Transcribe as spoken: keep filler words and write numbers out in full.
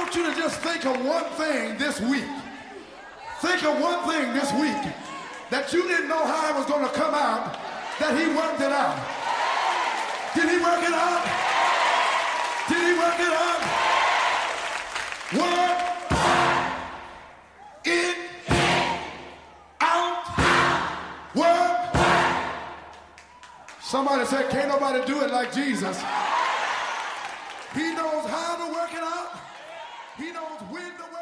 want you to just think of one thing this week. Think of one thing this week that you didn't know how it was going to come out, that he worked it out. Did he work it out? Did he work it out? Work it out. Work. Somebody said, can't nobody do it like Jesus. He knows how to work it out. He knows when to work it out.